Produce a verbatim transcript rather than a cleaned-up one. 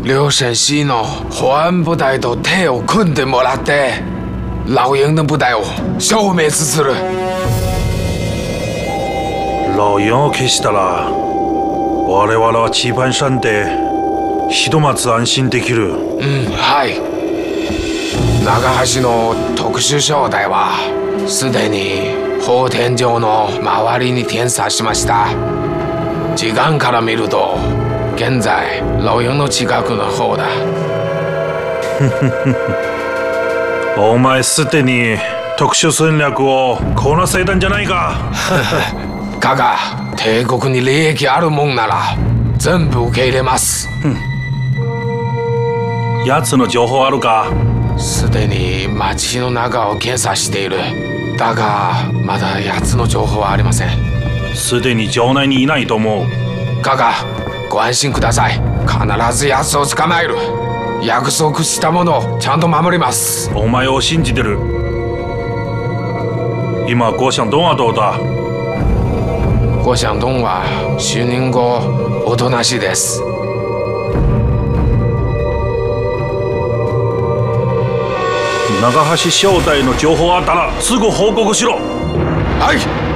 刘神熙の保安部隊と手を組んでもらって老鹰の部隊を消滅する。 老鷹を消したら我々は地盤山でひとまず安心できる。 うん、はい。長橋の特殊小隊はすでに砲天城の周りに点鎖しました。時間から見ると現在老鷹の近くの方だ。 お前すでに特殊戦略をこなせたんじゃないか。 かが帝国に利益あるもんなら全部受け入れます。 奴の情報あるか？ すでに町の中を検査している。だがまだ奴の情報はありません。 すでに城内にいないと思う。 かがご安心ください。必ず奴を捕まえる。約束したものをちゃんと守ります。 お前を信じてる。今郭想東はどうだ？ 郭想東は就任後おとなしいです。 長橋小隊の情報あったらすぐ報告しろ。 はい。